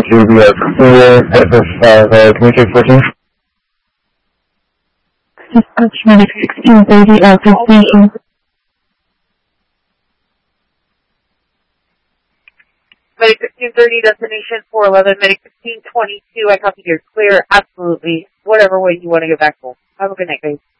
we are clear at the Communicate 14. Dispatch Medic 1630 Alpha Station. Medic 1630, destination 411, Medic 1622, I copy you're clear, absolutely, whatever way you want to get back home. Have a good night, guys.